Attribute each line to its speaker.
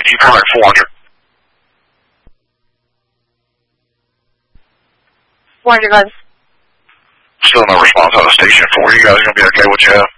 Speaker 1: you current 400.
Speaker 2: 400 guns.
Speaker 1: Still no response out of station 4. You guys gonna be okay with you?